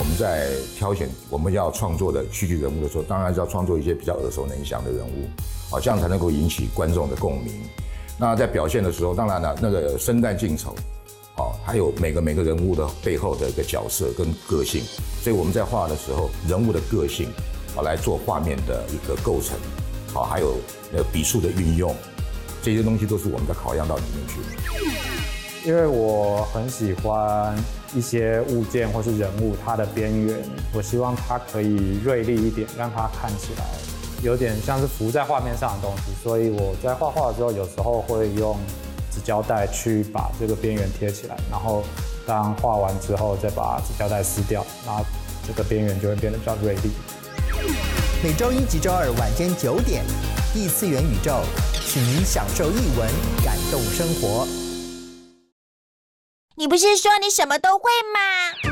我们在挑选我们要创作的戏剧人物的时候，当然是要创作一些比较耳熟能详的人物，好，这样才能够引起观众的共鸣。那在表现的时候，当然了，那个生旦净丑，好，还有每个人物的背后的一个角色跟个性，所以我们在画的时候，人物的个性，好，来做画面的一个构成，好，还有笔触的运用，这些东西都是我们在考量到里面去的。 因为我很喜欢一些物件或是人物，它的边缘，我希望它可以锐利一点，让它看起来有点像是浮在画面上的东西。所以我在画画的时候，有时候会用纸胶带去把这个边缘贴起来，然后当画完之后再把纸胶带撕掉，那这个边缘就会变得比较锐利。 每周一及周二晚间9点，异次元宇宙，请您享受艺文，感动生活。 你不是说你什么都会吗？